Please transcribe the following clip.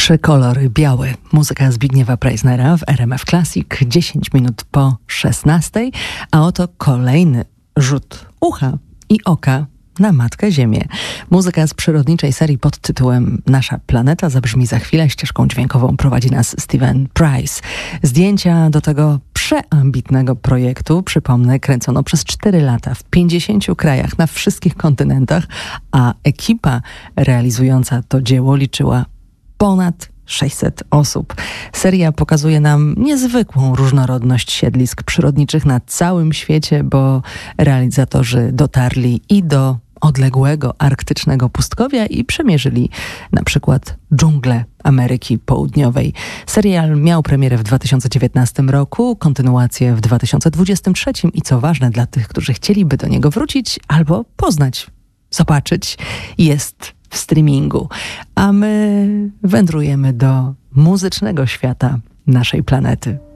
Trzy kolory biały. Muzyka Zbigniewa Preissnera w RMF Classic 10 minut po 16. A oto kolejny rzut ucha i oka na Matkę Ziemię. Muzyka z przyrodniczej serii pod tytułem Nasza planeta zabrzmi za chwilę. Ścieżką dźwiękową prowadzi nas Steven Price. Zdjęcia do tego przeambitnego projektu, przypomnę, kręcono przez 4 lata w 50 krajach na wszystkich kontynentach, a ekipa realizująca to dzieło liczyła ponad 600 osób. Seria pokazuje nam niezwykłą różnorodność siedlisk przyrodniczych na całym świecie, bo realizatorzy dotarli i do odległego arktycznego pustkowia i przemierzyli na przykład dżunglę Ameryki Południowej. Serial miał premierę w 2019 roku, kontynuację w 2023 i co ważne dla tych, którzy chcieliby do niego wrócić albo poznać, zobaczyć, jest w streamingu. A my wędrujemy do muzycznego świata naszej planety.